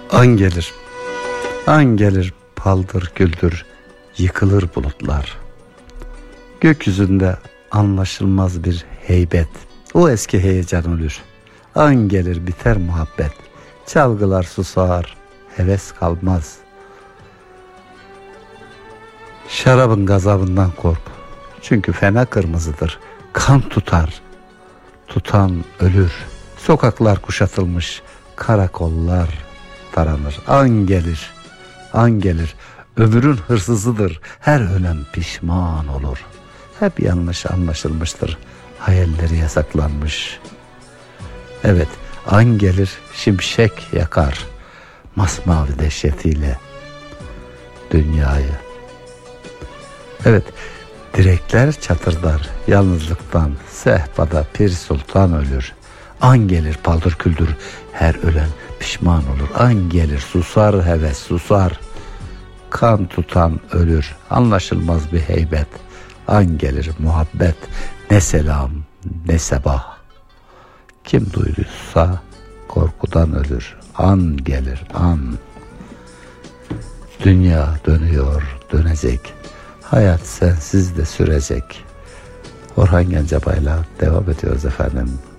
An gelir, an gelir, paldır güldür, yıkılır bulutlar. Gökyüzünde anlaşılmaz bir heybet, o eski heyecan ölür. An gelir, biter muhabbet, çalgılar susar, heves kalmaz. Şarabın gazabından kork, çünkü fena kırmızıdır, kan tutar, tutan ölür. Sokaklar kuşatılmış, karakollar taranır. An gelir, an gelir, ömrün hırsızıdır, her ölen pişman olur. Hep yanlış anlaşılmıştır, hayalleri yasaklanmış. Evet, an gelir, şimşek yakar, masmavi dehşetiyle dünyayı. Evet, direkler çatırdar yalnızlıktan, sehpada pir sultan ölür. An gelir, paldır küldür, her ölen pişman olur. An gelir, susar heves, susar, kan tutan ölür. Anlaşılmaz bir heybet, an gelir muhabbet, ne selam ne sabah. Kim duyduysa korkudan ölür. An gelir, an. Dünya dönüyor, dönecek. Hayat sensiz de sürecek. Orhan Gencebay'la devam ediyoruz efendim.